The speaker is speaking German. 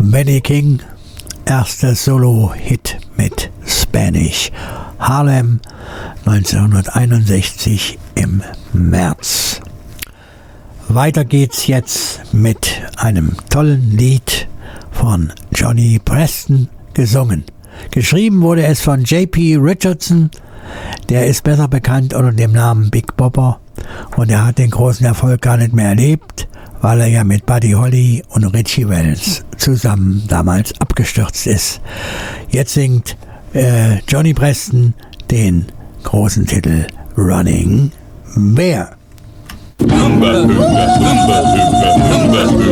Benny King, erster Solo-Hit mit Spanish Harlem, 1961 im März. Weiter geht's jetzt mit einem tollen Lied von Johnny Preston, gesungen. Geschrieben wurde es von J.P. Richardson, der ist besser bekannt unter dem Namen Big Bopper und er hat den großen Erfolg gar nicht mehr erlebt, weil er ja mit Buddy Holly und Richie Valens zusammen damals abgestürzt ist. Jetzt singt Johnny Preston den großen Titel Running Bear.